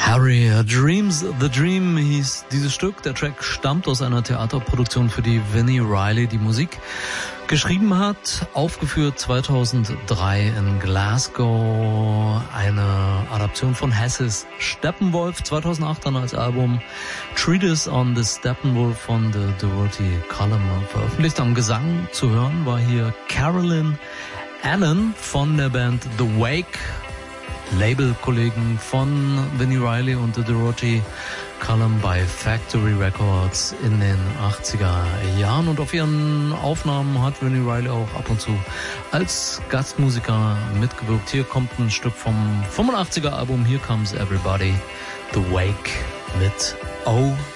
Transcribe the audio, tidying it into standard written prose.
Harry Dreams the Dream hieß dieses Stück. Der Track stammt aus einer Theaterproduktion, für die Vini Reilly die Musik geschrieben hat. Aufgeführt 2003 in Glasgow. Eine Adaption von Hesses Steppenwolf. 2008 dann als Album Treatise on the Steppenwolf von The Dorothy Column veröffentlicht. Am Gesang zu hören war hier Carolyn Allen von der Band The Wake. Labelkollegen von Vini Reilly und The Dorothy Column bei Factory Records in den 80er Jahren. Und auf ihren Aufnahmen hat Vini Reilly auch ab und zu als Gastmusiker mitgewirkt. Hier kommt ein Stück vom 85er Album Here Comes Everybody, The Wake mit Oh